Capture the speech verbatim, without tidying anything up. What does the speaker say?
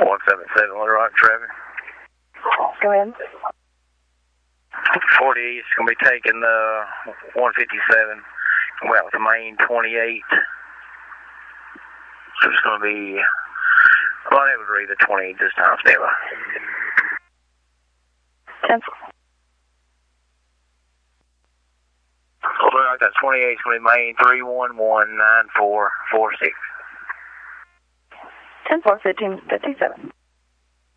one seven seven, Little Rock traffic. Go ahead. forty East is going to be taking the one fifty-seven. Go out with the main twenty-eight. So it's going to be, I'm unable to read the twenty-eight this time, stand by. ten. Little Rock, that twenty-eight is going to be main three one one nine four four six. ten four fifteen fifty-seven.